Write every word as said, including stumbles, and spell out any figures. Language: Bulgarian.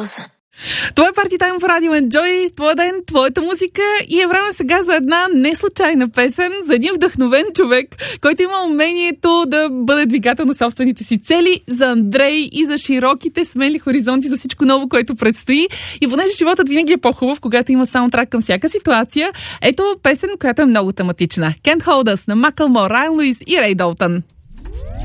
Това е Party Time в Радио Enjoy, твой ден, твоята музика и е време сега за една неслучайна песен, за един вдъхновен човек, който има умението да бъде двигател на собствените си цели, за Андрей и за широките, смели хоризонти, за всичко ново, което предстои. И понеже животът винаги е по-хубав, когато има саундтрак към всяка ситуация, ето песен, която е много тематична. Can't Hold Us на Макълмор, Райан Луис и Рей Долтън.